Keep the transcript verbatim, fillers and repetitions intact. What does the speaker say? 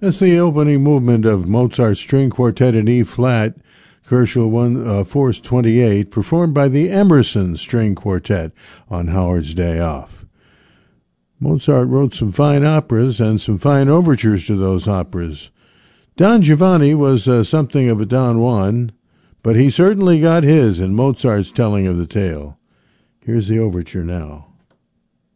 That's the opening movement of Mozart's String Quartet in E flat, Koelschel one, uh, Force twenty-eight, performed by the Emerson String Quartet on Howard's Day Off. Mozart wrote some fine operas and some fine overtures to those operas. Don Giovanni was uh, something of a Don Juan, but he certainly got his in Mozart's telling of the tale. Here's the overture now.